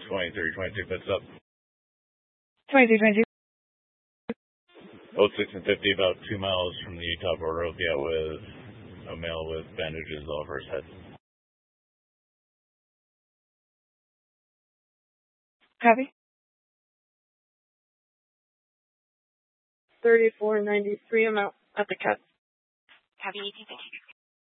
2322 pits up. 2322. 06 and 50, about 2 miles from the Utah border. Will be out with a male with bandages all over his head. Copy. 3493, I'm out at the cut. Copy 1850.